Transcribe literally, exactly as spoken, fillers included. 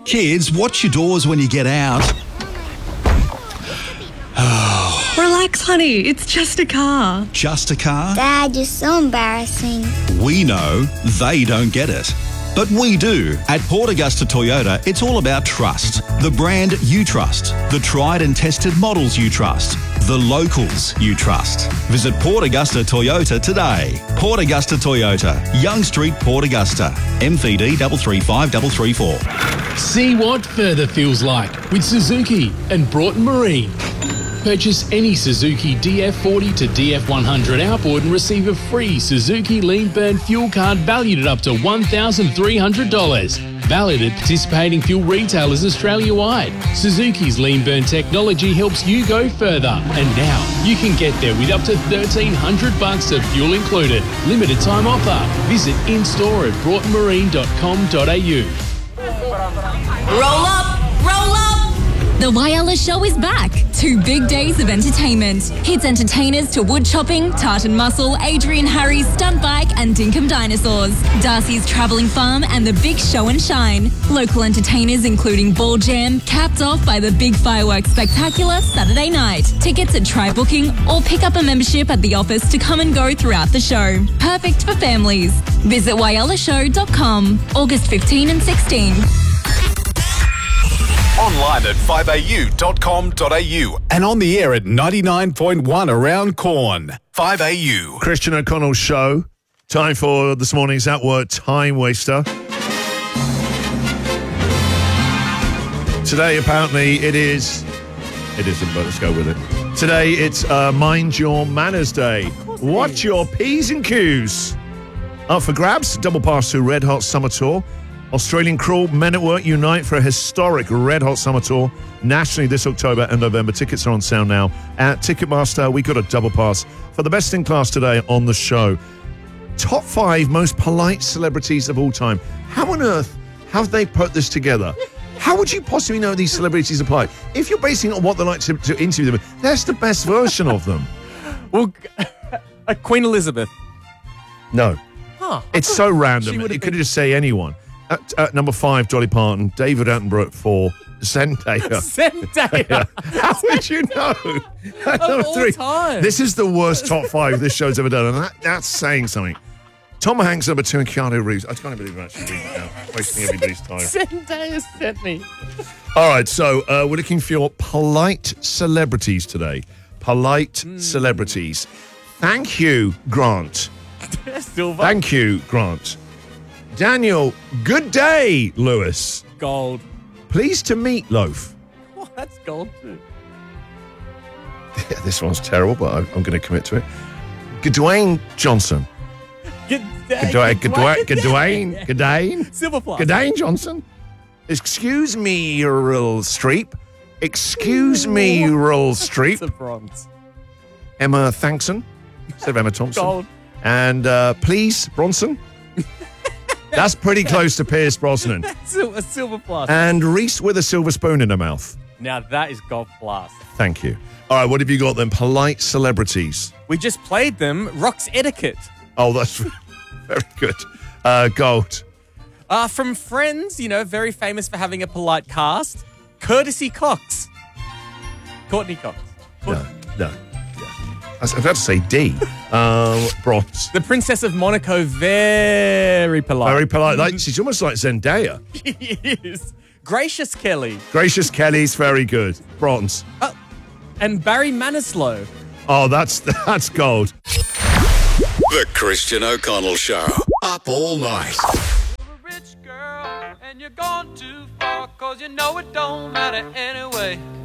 Kids, watch your doors when you get out. Relax, honey. It's just a car. Just a car? Dad, you're so embarrassing. We know they don't get it. But we do. At Port Augusta Toyota, it's all about trust. The brand you trust. The tried and tested models you trust. The locals you trust. Visit Port Augusta Toyota today. Port Augusta Toyota, Young Street, Port Augusta. M V D three three five three three four. See what further feels like with Suzuki and Broughton Marine. Purchase any Suzuki D F forty to D F one hundred outboard and receive a free Suzuki Lean Burn fuel card valued at up to one thousand three hundred dollars. Valid at participating fuel retailers Australia-wide. Suzuki's Lean Burn technology helps you go further. And now you can get there with up to thirteen hundred bucks of fuel included. Limited time offer. Visit in-store at broughton marine dot com dot a u. Roll up! Roll up! The Whyalla Show is back. Two big days of entertainment. Hits entertainers to wood chopping, Tartan Muscle, Adrian Harry's Stunt Bike and Dinkum Dinosaurs. Darcy's Travelling Farm and the Big Show and Shine. Local entertainers including Ball Jam, capped off by the Big Fireworks Spectacular Saturday night. Tickets at Try Booking or pick up a membership at the office to come and go throughout the show. Perfect for families. Visit whyalla show dot com, August fifteenth and sixteenth. Online at five a u dot com dot a u and on the air at ninety-nine point one around Corn. five A U. Christian O'Connell Show. Time for this morning's At Work Time Waster. Today, apparently, it is... It isn't, but let's go with it. Today, it's uh, Mind Your Manners Day. Watch your P's and Q's. Up for grabs, double pass to Red Hot Summer Tour. Australian crew, Men at Work unite for a historic Red Hot Summer Tour nationally this October and November. Tickets are on sale now at Ticketmaster. We got a double pass for the best in class today on the show. Top five most polite celebrities of all time. How on earth have they put this together? How would you possibly know these celebrities are polite? If you're basing it on what they like to, to interview them, that's the best version of them. Well, uh, Queen Elizabeth. No. Huh. It's so random. You could just say anyone. At, at number five, Dolly Parton. David Attenborough at four. Zendaya. Zendaya. How would you know? At Of number all three. time. This is the worst top five this show's ever done, and that, that's saying something. Tom Hanks number two and Keanu Reeves. I can't believe I'm actually reading it now. Wasting everybody's time. Zendaya sent me. All right, so uh, we're looking for your polite celebrities today. Polite mm. celebrities. Thank you, Grant. Silver. Thank you, Grant. Daniel, good day, Lewis. Gold. Pleased to meet Loaf. Oh, that's gold too. Yeah, this one's terrible, but I'm, I'm going to commit to it. Dwayne Johnson. Good Dwayne, Dwayne, Dwayne, Dwayne, Silver plus. Dwayne Johnson. Excuse me, Earl Streep. Excuse me, Earl Streep. It's a bronze. Emma Thankson instead of Emma Thompson. Gold. And uh, please, Bronson. That's pretty close to Pierce Brosnan. Sil- a silver plus. And Reese with a silver spoon in her mouth. Now that is gold plus. Thank you. All right, what have you got then? Polite celebrities. We just played them. Rock's Etiquette. Oh, that's very good. Uh, gold. Uh, from Friends, you know, very famous for having a polite cast. Courtesy Cox. Courtney Cox. No, no. Yeah. I was about to say D. Um, bronze. The Princess of Monaco, very polite. Very polite. Like, she's almost like Zendaya. She is. Gracious Kelly. Gracious Kelly's very good. Bronze. Uh, and Barry Manilow. Oh, that's that's gold. The Christian O'Connell Show. Up all night. You're a rich girl and you're gone too far, 'cause you know it don't matter anyway.